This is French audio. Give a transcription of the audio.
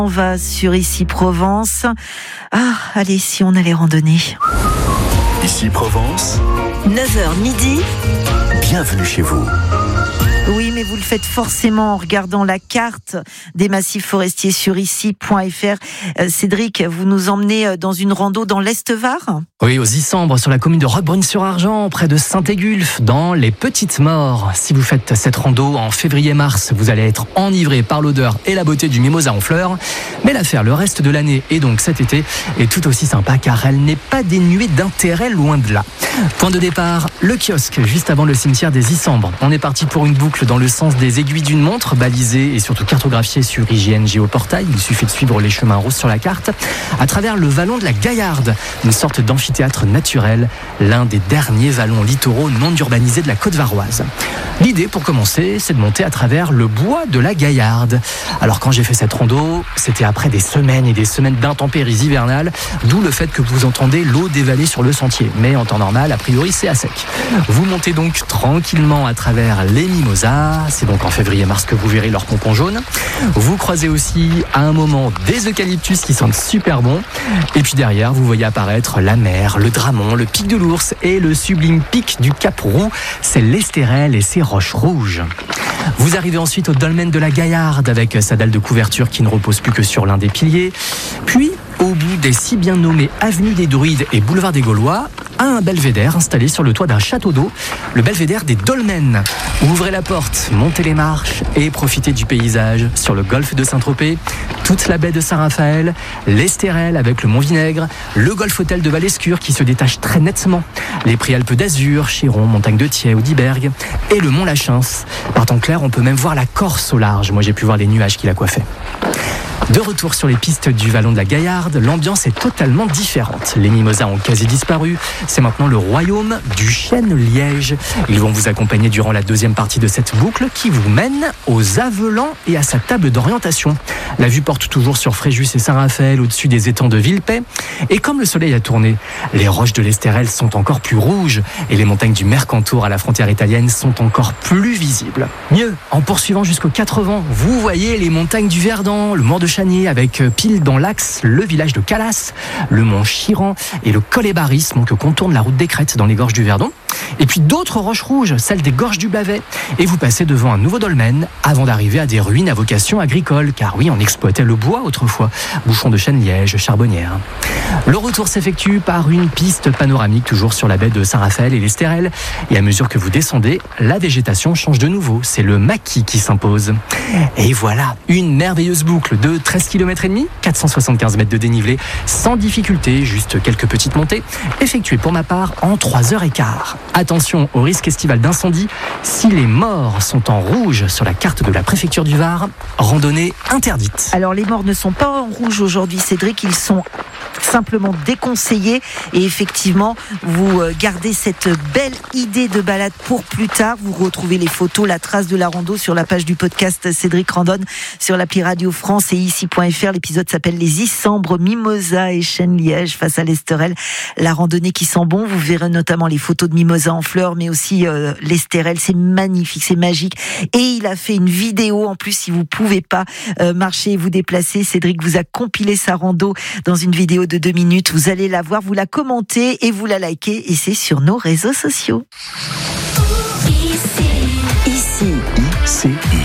On va sur Ici Provence. Allez, si on allait randonner. Ici Provence, 9h midi. bienvenue chez vous. Oui, mais vous le faites forcément en regardant la carte des massifs forestiers sur ici.fr. Cédric, vous nous emmenez dans une rando dans l'Est-Var ? Oui, aux Issambres, sur la commune de Roquebrune-sur-Argent, près de Saint-Égulphe, dans les Petites Maures. Si vous faites cette rando en février-mars, vous allez être enivré par l'odeur et la beauté du mimosa en fleurs. Mais l'affaire, le reste de l'année et donc cet été, est tout aussi sympa car elle n'est pas dénuée d'intérêt, loin de là. Point de départ, le kiosque, juste avant le cimetière des Issambres. On est parti pour une boucle dans le sens des aiguilles d'une montre, balisée et surtout cartographiée sur IGN Géoportail. Il suffit de suivre les chemins roses sur la carte, à travers le vallon de la Gaillarde, une sorte d'amphithéâtre naturel, l'un des derniers vallons littoraux non urbanisés de la côte varoise. L'idée, pour commencer, c'est de monter à travers le bois de la Gaillarde. Alors quand j'ai fait cette rando, c'était après des semaines et des semaines d'intempéries hivernales, d'où le fait que vous entendez l'eau dévaler sur le sentier. Mais en temps normal, a priori, c'est à sec. Vous montez donc tranquillement à travers les mimosas, c'est donc en février-mars que vous verrez leurs pompons jaunes. Vous croisez aussi à un moment des eucalyptus qui sentent super bon. Et puis derrière, vous voyez apparaître la mer, le Dramont, le pic de l'Ours et le sublime pic du Cap Roux. C'est l'Estérel et ses roches rouges. Vous arrivez ensuite au dolmen de la Gaillarde avec sa dalle de couverture qui ne repose plus que sur l'un des piliers. Puis, au bout des si bien nommés Avenue des Druides et Boulevard des Gaulois, un belvédère installé sur le toit d'un château d'eau, le belvédère des Dolmens. Ouvrez la porte, montez les marches et profitez du paysage sur le golfe de Saint-Tropez, toute la baie de Saint-Raphaël, l'Estérel avec le Mont-Vinègre, le golfe-hôtel de Valescure qui se détache très nettement, les Préalpes d'Azur, Chéron, Montagne de Thiais ou d'Ibergue et le Mont Lachins. Par temps clair, on peut même voir la Corse au large. Moi, j'ai pu voir les nuages qui la coiffaient. De retour sur les pistes du vallon de la Gaillarde, l'ambiance est totalement différente. Les mimosas ont quasi disparu. C'est maintenant le royaume du chêne-liège. Ils vont vous accompagner durant la deuxième partie de cette boucle qui vous mène aux Avelans et à sa table d'orientation. La vue porte toujours sur Fréjus et Saint-Raphaël au-dessus des étangs de Villepet. Et comme le soleil a tourné, les roches de l'Estérel sont encore plus rouges et les montagnes du Mercantour à la frontière italienne sont encore plus visibles. Mieux, en poursuivant jusqu'aux 80, vous voyez les montagnes du Verdon, le Mort de Chanier avec pile dans l'axe le village de Calas, le mont Chiran et le col Ébaris que contourne la route des Crêtes dans les gorges du Verdon. Et puis d'autres roches rouges, celles des gorges du Blavet. Et vous passez devant un nouveau dolmen avant d'arriver à des ruines à vocation agricole. Car oui, on exploitait le bois autrefois. Bouchons de chêne-liège, charbonnières. Le retour s'effectue par une piste panoramique toujours sur la baie de Saint-Raphaël et l'Estérel. Et à mesure que vous descendez, la végétation change de nouveau. C'est le maquis qui s'impose. Et voilà, une merveilleuse boucle de 13 km et demi, 475 mètres de dénivelé, sans difficulté, juste quelques petites montées, effectuées pour ma part en 3h15. Attention au risque estival d'incendie. Si les morts sont en rouge sur la carte de la préfecture du Var, randonnée interdite. Alors les morts ne sont pas en rouge aujourd'hui, Cédric, ils sont simplement déconseillés. Et effectivement, vous gardez cette belle idée de balade pour plus tard. Vous retrouvez les photos, la trace de la rando sur la page du podcast Cédric Randonne sur l'appli Radio France et ici.fr. L'épisode s'appelle Les Issambres, Mimosa et Chêne-Liège face à l'Estérel. La randonnée qui sent bon. Vous verrez notamment les photos de mimosa en fleurs, mais aussi l'Estérel. C'est magnifique, c'est magique. Et il a fait une vidéo en plus. Si vous pouvez pas marcher et vous déplacer, Cédric vous a compilé sa rando dans une vidéo de 2 minutes. Vous allez la voir, vous la commentez et vous la likez. Et c'est sur nos réseaux sociaux. Ici.